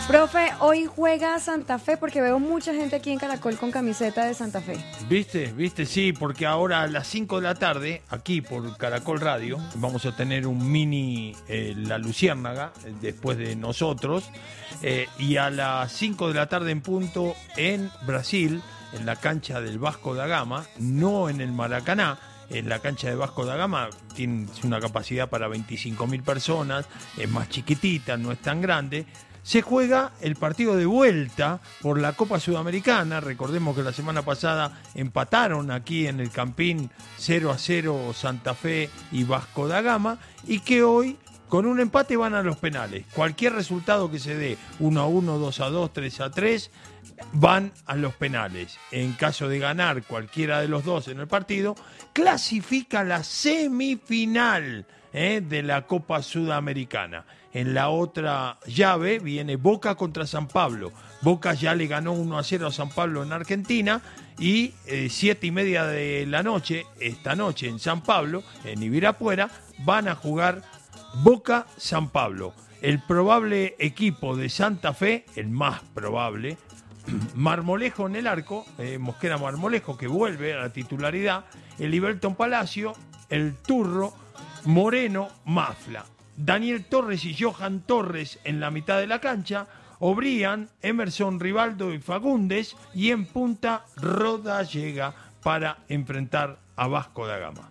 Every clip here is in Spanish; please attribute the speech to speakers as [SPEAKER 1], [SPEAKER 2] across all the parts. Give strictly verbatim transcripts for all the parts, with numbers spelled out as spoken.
[SPEAKER 1] Profe, hoy juega Santa Fe porque veo mucha gente aquí en Caracol con camiseta de Santa Fe.
[SPEAKER 2] ¿Viste? ¿Viste? Sí, porque ahora a las cinco de la tarde, aquí por Caracol Radio, vamos a tener un mini eh, La Luciérnaga, eh, después de nosotros, eh, y a las cinco de la tarde en punto en Brasil, en la cancha del Vasco da Gama, no en el Maracaná, en la cancha de Vasco da Gama, tiene una capacidad para veinticinco mil personas, es más chiquitita, no es tan grande. Se juega el partido de vuelta por la Copa Sudamericana. Recordemos que la semana pasada empataron aquí en el Campín cero a cero Santa Fe y Vasco da Gama, y que hoy con un empate van a los penales. Cualquier resultado que se dé, uno a uno, dos a dos, tres a tres, van a los penales. En caso de ganar cualquiera de los dos en el partido, clasifica la semifinal eh, de la Copa Sudamericana. En la otra llave viene Boca contra San Pablo. Boca ya le ganó uno a cero a San Pablo en Argentina, y eh, siete y media de la noche, esta noche en San Pablo, en Ibirapuera, van a jugar Boca-San Pablo. El probable equipo de Santa Fe, el más probable, Marmolejo en el arco, eh, Mosquera Marmolejo, que vuelve a la titularidad, el Liberton Palacio, el Turro, Moreno, Mafla. Daniel Torres y Johan Torres en la mitad de la cancha, O'Brien, Emerson Rivaldo y Fagundes, y en punta Roda llega para enfrentar a Vasco da Gama.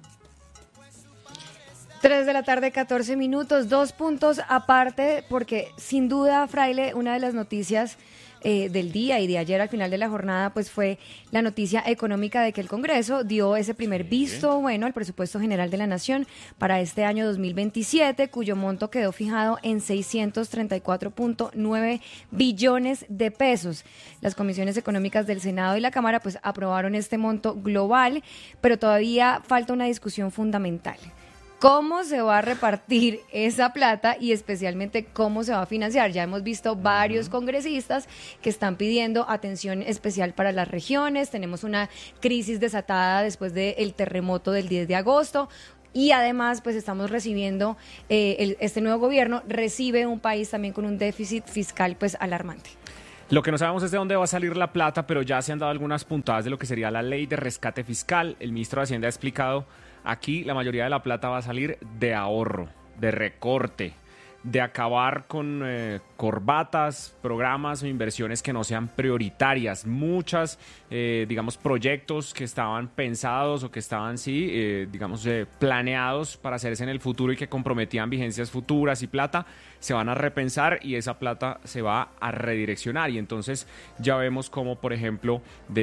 [SPEAKER 1] tres de la tarde, catorce minutos, dos puntos aparte, porque sin duda, Fraile, una de las noticias eh, del día y de ayer al final de la jornada, pues fue la noticia económica de que el Congreso dio ese primer visto bueno al presupuesto general de la Nación para este año dos mil veintisiete, cuyo monto quedó fijado en seiscientos treinta y cuatro punto nueve billones de pesos. Las comisiones económicas del Senado y la Cámara pues aprobaron este monto global, pero todavía falta una discusión fundamental. ¿Cómo se va a repartir esa plata y especialmente cómo se va a financiar? Ya hemos visto varios congresistas que están pidiendo atención especial para las regiones. Tenemos una crisis desatada después del terremoto del diez de agosto. Y además, pues estamos recibiendo, eh, el, este nuevo gobierno recibe un país también con un déficit fiscal pues alarmante.
[SPEAKER 3] Lo que no sabemos es de dónde va a salir la plata, pero ya se han dado algunas puntadas de lo que sería la ley de rescate fiscal. El ministro de Hacienda ha explicado: aquí la mayoría de la plata va a salir de ahorro, de recorte, de acabar con eh, corbatas, programas o inversiones que no sean prioritarias. Muchas, eh, digamos, proyectos que estaban pensados o que estaban, sí, eh, digamos, eh, planeados para hacerse en el futuro y que comprometían vigencias futuras y plata, se van a repensar y esa plata se va a redireccionar. Y entonces ya vemos como, por ejemplo,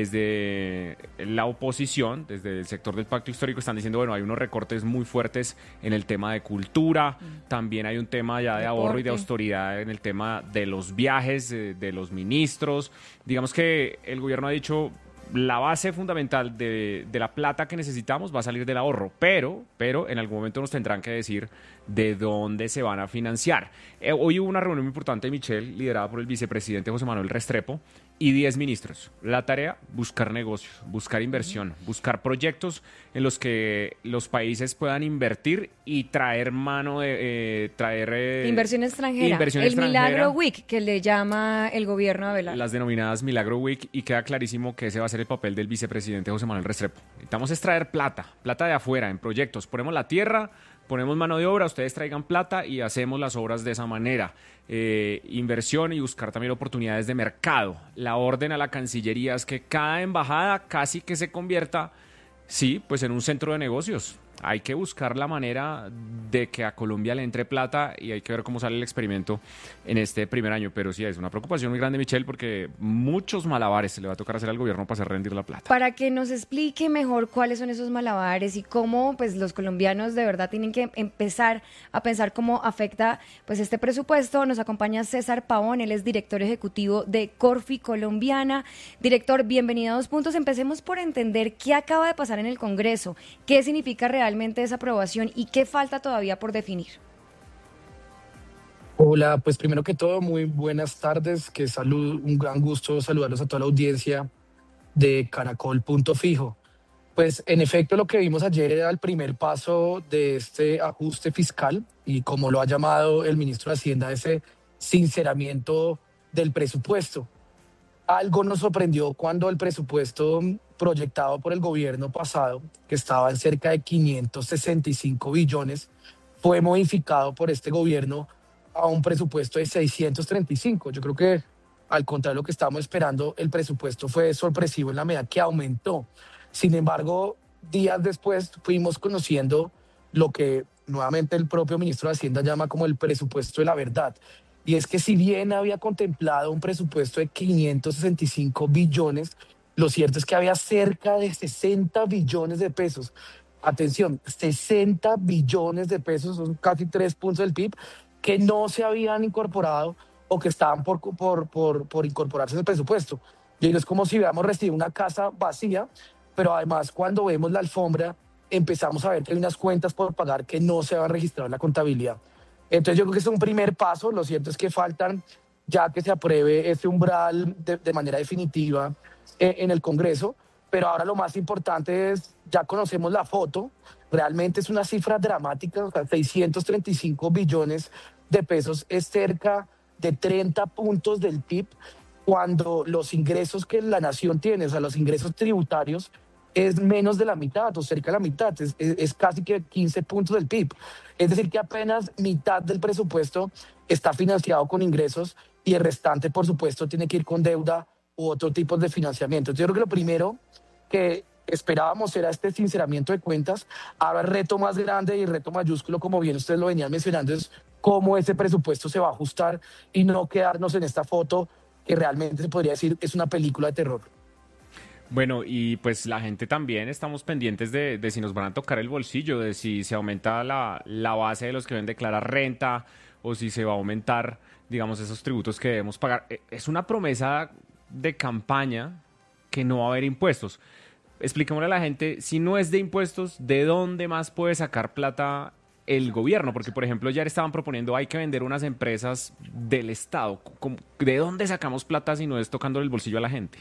[SPEAKER 3] desde la oposición, desde el sector del Pacto Histórico, están diciendo, bueno, hay unos recortes muy fuertes en el tema de cultura, mm. también hay un tema ya de ahorro y de austeridad en el tema de los viajes de, de los ministros. Digamos que el gobierno ha dicho: la base fundamental de, de la plata que necesitamos va a salir del ahorro, pero, pero en algún momento nos tendrán que decir de dónde se van a financiar. Eh, hoy hubo una reunión muy importante, Michelle, liderada por el vicepresidente José Manuel Restrepo, y diez ministros. La tarea: buscar negocios, buscar inversión, buscar proyectos en los que los países puedan invertir y traer mano de... Eh, traer eh,
[SPEAKER 1] inversión extranjera.
[SPEAKER 3] Inversión
[SPEAKER 1] el
[SPEAKER 3] extranjera.
[SPEAKER 1] Milagro Week, que le llama el gobierno a velar.
[SPEAKER 3] Las denominadas Milagro Week, y queda clarísimo que ese va a ser el papel del vicepresidente José Manuel Restrepo. Necesitamos extraer plata, plata de afuera, en proyectos. Ponemos la tierra, ponemos mano de obra, ustedes traigan plata y hacemos las obras de esa manera. Eh, inversión y buscar también oportunidades de mercado. La orden a la Cancillería es que cada embajada casi que se convierta, sí, pues en un centro de negocios. Hay que buscar la manera de que a Colombia le entre plata y hay que ver cómo sale el experimento en este primer año. Pero sí, es una preocupación muy grande, Michelle, porque muchos malabares se le va a tocar hacer al gobierno para hacer rendir la plata.
[SPEAKER 1] Para que nos explique mejor cuáles son esos malabares y cómo pues los colombianos de verdad tienen que empezar a pensar cómo afecta pues este presupuesto, nos acompaña César Pavón. Él es director ejecutivo de Corfi Colombiana. Director, bienvenido a Dos Puntos. Empecemos por entender qué acaba de pasar en el Congreso, qué significa realmente esa aprobación y qué falta todavía por definir.
[SPEAKER 4] Hola, pues primero que todo, muy buenas tardes, que salud, un gran gusto saludarlos a toda la audiencia de Caracol Punto Fijo. Pues en efecto lo que vimos ayer era el primer paso de este ajuste fiscal y, como lo ha llamado el ministro de Hacienda, ese sinceramiento del presupuesto. Algo nos sorprendió cuando el presupuesto proyectado por el gobierno pasado, que estaba en cerca de quinientos sesenta y cinco billones, fue modificado por este gobierno a un presupuesto de seiscientos treinta y cinco. Yo creo que, al contrario de lo que estábamos esperando, el presupuesto fue sorpresivo en la medida que aumentó. Sin embargo, días después fuimos conociendo lo que nuevamente el propio ministro de Hacienda llama como el presupuesto de la verdad. Y es que si bien había contemplado un presupuesto de quinientos sesenta y cinco billones, lo cierto es que había cerca de sesenta billones de pesos. Atención, sesenta billones de pesos, son casi tres puntos del P I B, que no se habían incorporado o que estaban por, por, por, por incorporarse en el presupuesto. Y es como si hubiéramos recibido una casa vacía, pero además cuando vemos la alfombra empezamos a ver que hay unas cuentas por pagar que no se han registrado en la contabilidad. Entonces yo creo que es un primer paso. Lo cierto es que faltan ya que se apruebe ese umbral de, de manera definitiva eh, en el Congreso, pero ahora lo más importante es, ya conocemos la foto, realmente es una cifra dramática, o sea, seiscientos treinta y cinco billones de pesos es cerca de treinta puntos del P I B, cuando los ingresos que la nación tiene, o sea, los ingresos tributarios, es menos de la mitad o cerca de la mitad, es, es, es casi que quince puntos del P I B. Es decir, que apenas mitad del presupuesto está financiado con ingresos y el restante, por supuesto, tiene que ir con deuda u otro tipo de financiamiento. Entonces, yo creo que lo primero que esperábamos era este sinceramiento de cuentas. Ahora el reto más grande y el reto mayúsculo, como bien ustedes lo venían mencionando, es cómo ese presupuesto se va a ajustar y no quedarnos en esta foto que realmente se podría decir es una película de terror.
[SPEAKER 3] Bueno, y pues la gente también estamos pendientes de, de si nos van a tocar el bolsillo, de si se aumenta la, la base de los que deben declarar renta o si se va a aumentar, digamos, esos tributos que debemos pagar. Es una promesa de campaña que no va a haber impuestos. Expliquémosle a la gente, si no es de impuestos, ¿de dónde más puede sacar plata el gobierno? Porque, por ejemplo, ya estaban proponiendo hay que vender unas empresas del Estado. ¿De dónde sacamos plata si no es tocando el bolsillo a la gente?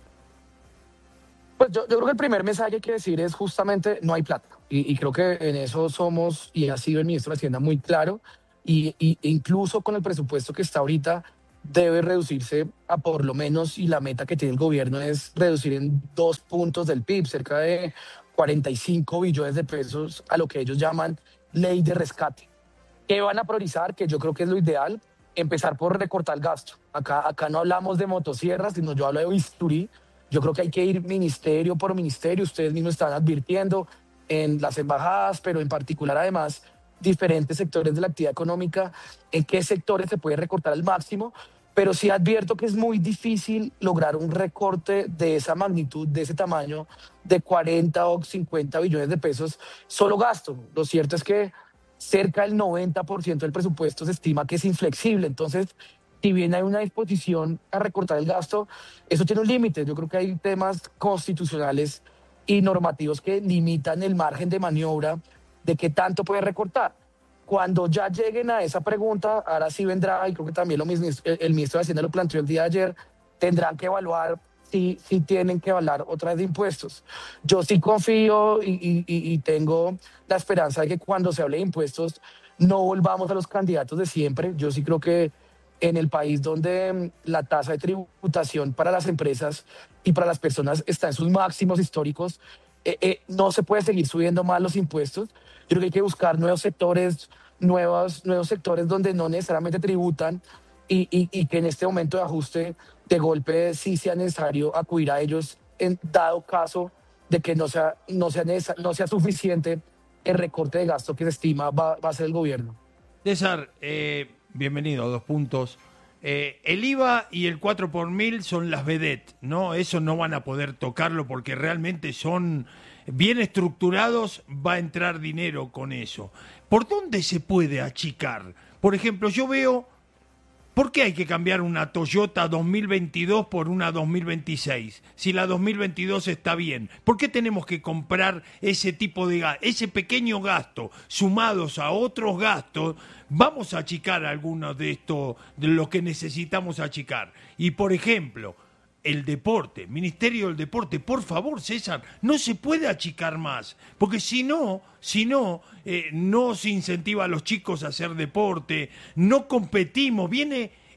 [SPEAKER 4] Pues yo, yo creo que el primer mensaje que hay que decir es justamente no hay plata. Y, y creo que en eso somos, y ha sido el ministro de Hacienda muy claro, y, y incluso con el presupuesto que está ahorita, debe reducirse a por lo menos, y la meta que tiene el gobierno es reducir en dos puntos del P I B, cerca de cuarenta y cinco billones de pesos a lo que ellos llaman ley de rescate. ¿Qué van a priorizar? Que yo creo que es lo ideal, empezar por recortar el gasto. Acá, acá no hablamos de motosierras, sino yo hablo de bisturí. Yo creo que hay que ir ministerio por ministerio. Ustedes mismos están advirtiendo en las embajadas, pero en particular además diferentes sectores de la actividad económica, en qué sectores se puede recortar al máximo. Pero sí advierto que es muy difícil lograr un recorte de esa magnitud, de ese tamaño, de cuarenta o cincuenta billones de pesos, solo gasto. Lo cierto es que cerca del noventa por ciento del presupuesto se estima que es inflexible. Entonces, si bien hay una disposición a recortar el gasto, eso tiene un límite. Yo creo que hay temas constitucionales y normativos que limitan el margen de maniobra de qué tanto puede recortar. Cuando ya lleguen a esa pregunta, ahora sí vendrá, y creo que también lo mismo, el ministro de Hacienda lo planteó el día de ayer, tendrán que evaluar si, si tienen que evaluar otra vez de impuestos. Yo sí confío y, y, y tengo la esperanza de que cuando se hable de impuestos no volvamos a los candidatos de siempre. Yo sí creo que en el país donde la tasa de tributación para las empresas y para las personas está en sus máximos históricos, eh, eh, no se puede seguir subiendo más los impuestos. Yo creo que hay que buscar nuevos sectores, nuevos, nuevos sectores donde no necesariamente tributan y, y, y que en este momento de ajuste de golpe sí sea necesario acudir a ellos en dado caso de que no sea, no sea, no sea suficiente el recorte de gasto que se estima va, va a hacer el gobierno.
[SPEAKER 2] César, eh... bienvenido a Dos Puntos. Eh, el I V A y el cuatro por mil son las vedettes, ¿no? Eso no van a poder tocarlo porque realmente son bien estructurados, va a entrar dinero con eso. ¿Por dónde se puede achicar? Por ejemplo, yo veo, ¿por qué hay que cambiar una Toyota dos mil veintidós por una dos mil veintiséis? Si la dos mil veintidós está bien, ¿por qué tenemos que comprar ese tipo de gasto, ese pequeño gasto, sumados a otros gastos? Vamos a achicar algunos de estos, de lo que necesitamos achicar. Y, por ejemplo, el deporte, Ministerio del Deporte, por favor, César, no se puede achicar más, porque si no, si no, eh, no se incentiva a los chicos a hacer deporte, no competimos, viene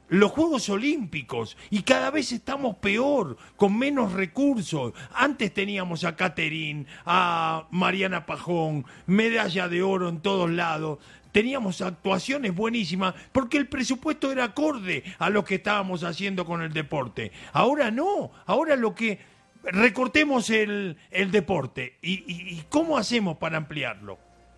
[SPEAKER 2] los Juegos Olímpicos y cada vez estamos peor, con menos recursos. Antes teníamos a Caterín, a Mariana Pajón, medalla de oro en todos lados. Teníamos actuaciones buenísimas porque el presupuesto era acorde a lo que estábamos haciendo con el deporte. Ahora no, ahora lo que recortemos el, el deporte. ¿Y, y, y cómo hacemos para ampliarlo?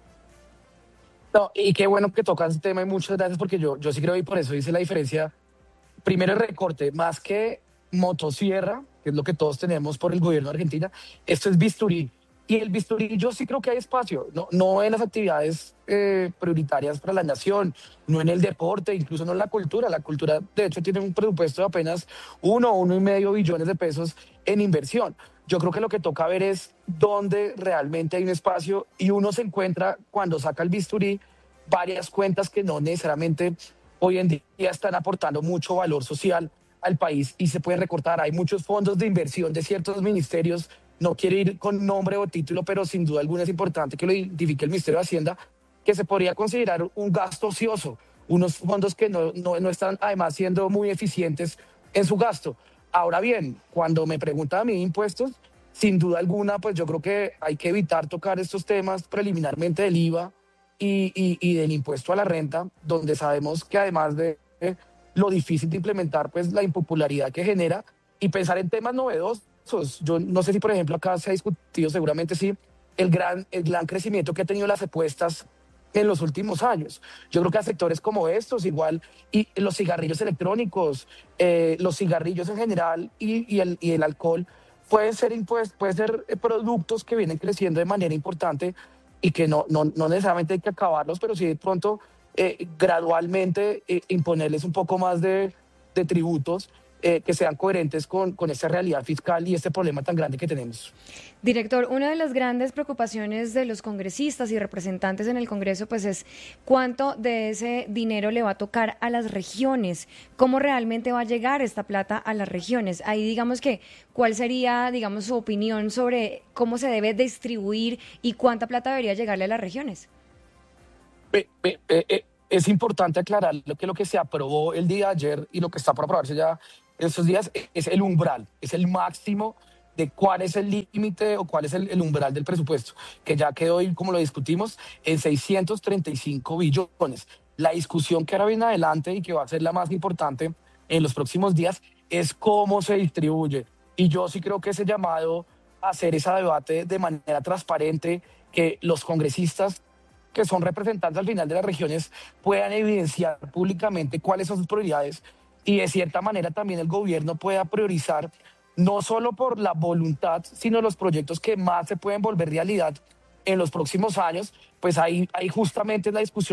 [SPEAKER 4] No, y qué bueno que tocas el tema y muchas gracias porque yo, yo sí creo y por eso hice la diferencia. Primero el recorte, más que motosierra, que es lo que todos tenemos por el gobierno de Argentina, esto es bisturí. Y el bisturí yo sí creo que hay espacio, no, no en las actividades eh, prioritarias para la nación, no en el deporte, incluso no en la cultura. La cultura, de hecho, tiene un presupuesto de apenas uno, uno y medio billones de pesos en inversión. Yo creo que lo que toca ver es dónde realmente hay un espacio y uno se encuentra cuando saca el bisturí varias cuentas que no necesariamente hoy en día están aportando mucho valor social al país y se puede recortar. Hay muchos fondos de inversión de ciertos ministerios, no quiero ir con nombre o título, pero sin duda alguna es importante que lo identifique el Ministerio de Hacienda, que se podría considerar un gasto ocioso, unos fondos que no, no, no están además siendo muy eficientes en su gasto. Ahora bien, cuando me preguntan a mí impuestos, sin duda alguna, pues yo creo que hay que evitar tocar estos temas preliminarmente del I V A y, y, y del impuesto a la renta, donde sabemos que además de eh, lo difícil de implementar, pues la impopularidad que genera, y pensar en temas novedosos. Yo no sé si, por ejemplo, acá se ha discutido, seguramente sí, el gran, el gran crecimiento que ha tenido las apuestas en los últimos años. Yo creo que a sectores como estos, igual, y los cigarrillos electrónicos, eh, los cigarrillos en general y, y, el, y el alcohol, pueden ser, impuestos, pueden ser productos que vienen creciendo de manera importante y que no, no, no necesariamente hay que acabarlos, pero sí de pronto eh, gradualmente eh, imponerles un poco más de, de tributos eh, que sean coherentes con, con esta realidad fiscal y este problema tan grande que tenemos.
[SPEAKER 1] Director, una de las grandes preocupaciones de los congresistas y representantes en el Congreso pues es cuánto de ese dinero le va a tocar a las regiones, cómo realmente va a llegar esta plata a las regiones. Ahí digamos que, ¿cuál sería, digamos, su opinión sobre cómo se debe distribuir y cuánta plata debería llegarle a las regiones?
[SPEAKER 4] Eh, eh, eh, es importante aclarar lo que lo que se aprobó el día de ayer y lo que está por aprobarse ya en estos días es el umbral, es el máximo de cuál es el límite o cuál es el, el umbral del presupuesto, que ya quedó, como lo discutimos, en seiscientos treinta y cinco billones. La discusión que ahora viene adelante y que va a ser la más importante en los próximos días es cómo se distribuye. Y yo sí creo que ese llamado a hacer ese debate de manera transparente, que los congresistas que son representantes al final de las regiones puedan evidenciar públicamente cuáles son sus prioridades y de cierta manera también el gobierno pueda priorizar no solo por la voluntad, sino los proyectos que más se pueden volver realidad en los próximos años, pues ahí, ahí justamente es la discusión